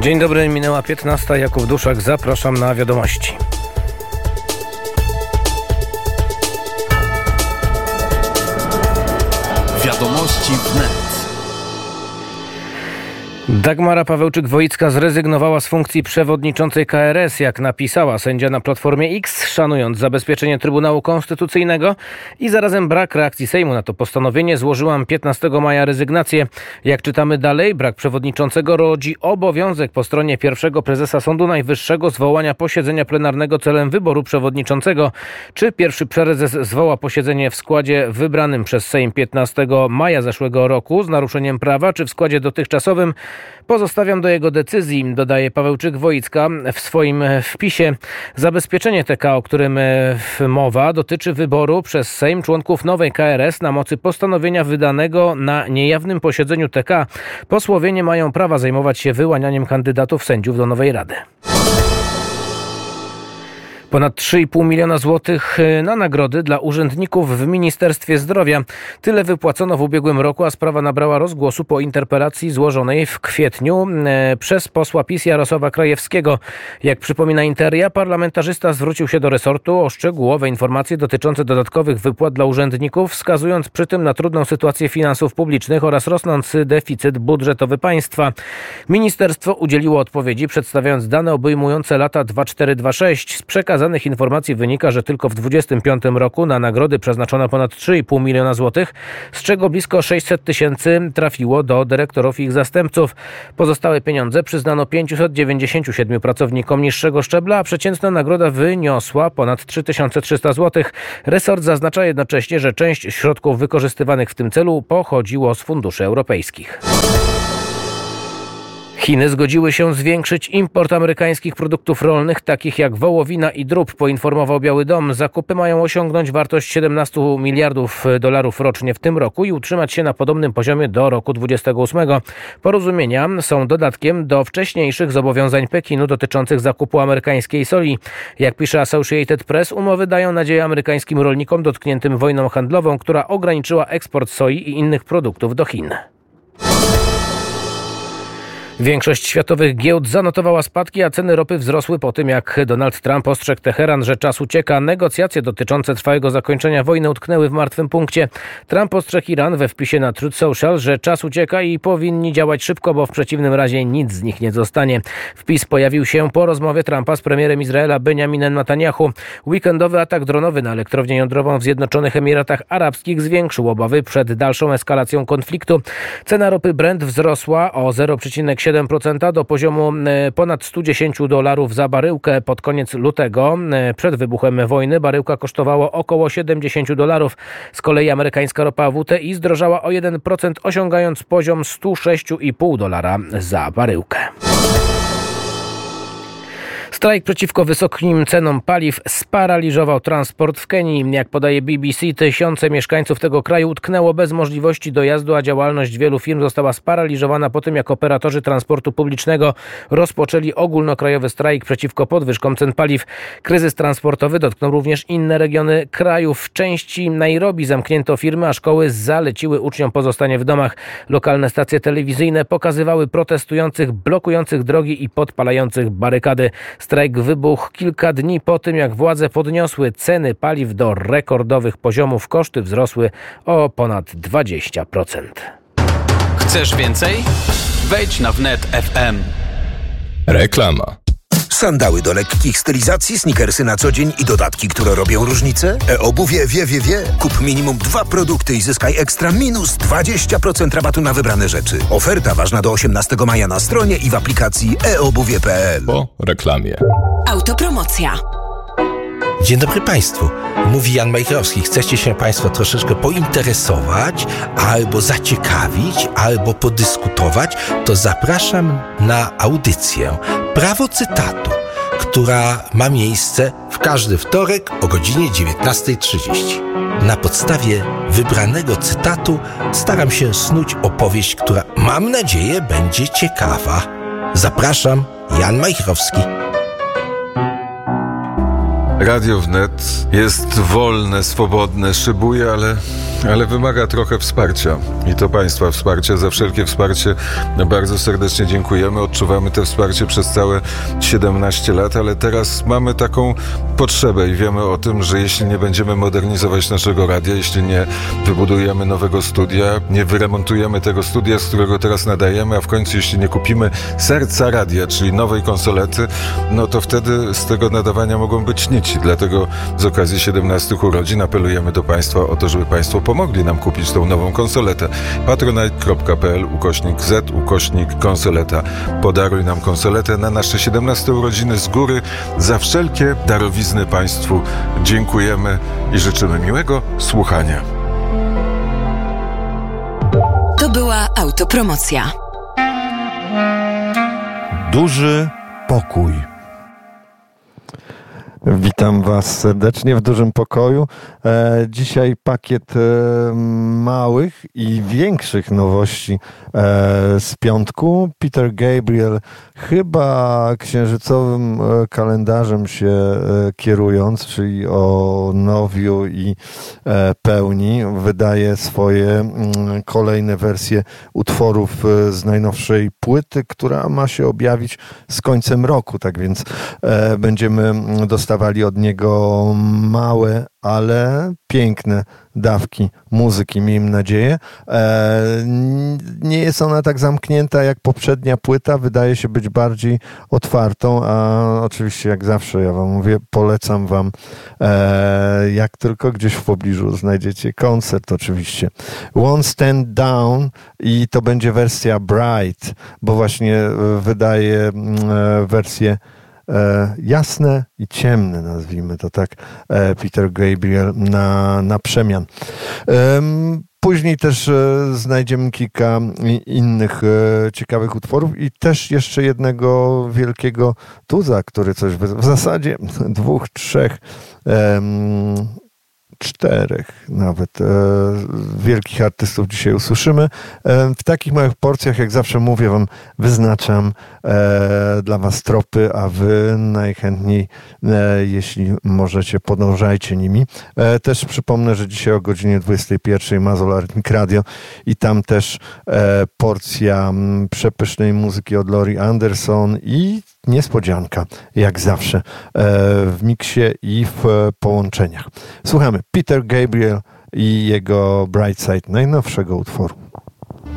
Dzień dobry, minęła 15. Jakub Duszak, zapraszam na wiadomości. Wiadomości wnet. Dagmara Pawełczyk-Woicka zrezygnowała z funkcji przewodniczącej KRS, jak napisała sędzia na Platformie X, szanując zabezpieczenie Trybunału Konstytucyjnego i zarazem brak reakcji Sejmu na to postanowienie, złożyłam 15 maja rezygnację. Jak czytamy dalej, brak przewodniczącego rodzi obowiązek po stronie pierwszego prezesa Sądu Najwyższego zwołania posiedzenia plenarnego celem wyboru przewodniczącego. Czy pierwszy prezes zwoła posiedzenie w składzie wybranym przez Sejm 15 maja zeszłego roku z naruszeniem prawa, czy w składzie dotychczasowym? Pozostawiam do jego decyzji, dodaje Pawełczyk-Woicka w swoim wpisie. Zabezpieczenie TK, o którym mowa, dotyczy wyboru przez Sejm członków nowej KRS na mocy postanowienia wydanego na niejawnym posiedzeniu TK. Posłowie nie mają prawa zajmować się wyłanianiem kandydatów sędziów do nowej rady. Ponad 3,5 miliona złotych na nagrody dla urzędników w Ministerstwie Zdrowia. Tyle wypłacono w ubiegłym roku, a sprawa nabrała rozgłosu po interpelacji złożonej w kwietniu przez posła PiS Jarosława Krajewskiego. Jak przypomina Interia, parlamentarzysta zwrócił się do resortu o szczegółowe informacje dotyczące dodatkowych wypłat dla urzędników, wskazując przy tym na trudną sytuację finansów publicznych oraz rosnący deficyt budżetowy państwa. Ministerstwo udzieliło odpowiedzi, przedstawiając dane obejmujące lata 24-26. Z przekazanych informacji wynika, że tylko w 2025 roku na nagrody przeznaczono ponad 3,5 miliona złotych, z czego blisko 600 tysięcy trafiło do dyrektorów i ich zastępców. Pozostałe pieniądze przyznano 597 pracownikom niższego szczebla, a przeciętna nagroda wyniosła ponad 3300 złotych. Resort zaznacza jednocześnie, że część środków wykorzystywanych w tym celu pochodziło z funduszy europejskich. Chiny zgodziły się zwiększyć import amerykańskich produktów rolnych, takich jak wołowina i drób, poinformował Biały Dom. Zakupy mają osiągnąć wartość 17 miliardów dolarów rocznie w tym roku i utrzymać się na podobnym poziomie do roku 2028. Porozumienia są dodatkiem do wcześniejszych zobowiązań Pekinu dotyczących zakupu amerykańskiej soli. Jak pisze Associated Press, umowy dają nadzieję amerykańskim rolnikom dotkniętym wojną handlową, która ograniczyła eksport soi i innych produktów do Chin. Większość światowych giełd zanotowała spadki, a ceny ropy wzrosły po tym, jak Donald Trump ostrzegł Teheran, że czas ucieka. Negocjacje dotyczące trwałego zakończenia wojny utknęły w martwym punkcie. Trump ostrzegł Iran we wpisie na Truth Social, że czas ucieka i powinni działać szybko, bo w przeciwnym razie nic z nich nie zostanie. Wpis pojawił się po rozmowie Trumpa z premierem Izraela Benjaminem Netanyahu. Weekendowy atak dronowy na elektrownię jądrową w Zjednoczonych Emiratach Arabskich zwiększył obawy przed dalszą eskalacją konfliktu. Cena ropy Brent wzrosła o 0,7% do poziomu ponad $110 za baryłkę pod koniec lutego. Przed wybuchem wojny baryłka kosztowała około $70. Z kolei amerykańska ropa WTI zdrożała o 1%, osiągając poziom $106,5 za baryłkę. Strajk przeciwko wysokim cenom paliw sparaliżował transport w Kenii. Jak podaje BBC, tysiące mieszkańców tego kraju utknęło bez możliwości dojazdu, a działalność wielu firm została sparaliżowana po tym, jak operatorzy transportu publicznego rozpoczęli ogólnokrajowy strajk przeciwko podwyżkom cen paliw. Kryzys transportowy dotknął również inne regiony kraju. W części Nairobi zamknięto firmy, a szkoły zaleciły uczniom pozostanie w domach. Lokalne stacje telewizyjne pokazywały protestujących, blokujących drogi i podpalających barykady. Strajk wybuchł kilka dni po tym, jak władze podniosły ceny paliw do rekordowych poziomów. Koszty wzrosły o ponad 20%. Chcesz więcej? Wejdź na wnet FM. Reklama. Sandały do lekkich stylizacji, sneakersy na co dzień i dodatki, które robią różnicę? E-obuwie wie. Kup minimum 2 produkty i zyskaj ekstra minus 20% rabatu na wybrane rzeczy. Oferta ważna do 18 maja na stronie i w aplikacji eobuwie.pl. Po reklamie. Autopromocja. Dzień dobry Państwu. Mówi Jan Majchrowski. Chcecie się Państwo troszeczkę pointeresować, albo zaciekawić, albo podyskutować, to zapraszam na audycję Prawo Cytatu, która ma miejsce w każdy wtorek o godzinie 19:30. Na podstawie wybranego cytatu staram się snuć opowieść, która, mam nadzieję, będzie ciekawa. Zapraszam, Jan Majchrowski. Radio Wnet jest wolne, swobodne, szybuje, ale wymaga trochę wsparcia. I to Państwa wsparcie. Za wszelkie wsparcie bardzo serdecznie dziękujemy. Odczuwamy to wsparcie przez całe 17 lat, ale teraz mamy taką potrzebę i wiemy o tym, że jeśli nie będziemy modernizować naszego radia, jeśli nie wybudujemy nowego studia, nie wyremontujemy tego studia, z którego teraz nadajemy, a w końcu jeśli nie kupimy serca radia, czyli nowej konsolety, no to wtedy z tego nadawania mogą być nici. Dlatego z okazji 17 urodzin apelujemy do Państwa o to, żeby Państwo pomogli nam kupić tą nową konsoletę. patronite.pl/z/konsoleta. Podaruj nam konsoletę na nasze 17 urodziny z góry. Za wszelkie darowizny Państwu dziękujemy i życzymy miłego słuchania. To była autopromocja. Duży pokój. Witam Was serdecznie w Dużym Pokoju. Dzisiaj pakiet małych i większych nowości z piątku. Peter Gabriel, chyba księżycowym kalendarzem się kierując, czyli o nowiu i pełni, wydaje swoje kolejne wersje utworów z najnowszej płyty, która ma się objawić z końcem roku. Tak więc będziemy dostawali od niego małe, ale piękne dawki muzyki, miejmy nadzieję. Nie jest ona tak zamknięta jak poprzednia płyta, wydaje się być bardziej otwartą, a oczywiście jak zawsze ja Wam mówię, polecam Wam, jak tylko gdzieś w pobliżu znajdziecie koncert oczywiście. Won't Stand Down i to będzie wersja Bright, bo właśnie wydaje wersję jasne i ciemne, nazwijmy to tak, Peter Gabriel na przemian. Później też znajdziemy kilka innych ciekawych utworów i też jeszcze jednego wielkiego tuza, który coś w zasadzie 2, 3, 4 nawet wielkich artystów dzisiaj usłyszymy. W takich małych porcjach, jak zawsze mówię Wam, wyznaczam dla Was tropy, a Wy najchętniej, jeśli możecie, podążajcie nimi. Też przypomnę, że dzisiaj o godzinie 21 Mazol Artmik Radio i tam też porcja przepysznej muzyki od Laurie Anderson i niespodzianka, jak zawsze, w miksie i w połączeniach. Słuchamy Peter Gabriel i jego Bright Side, najnowszego utworu.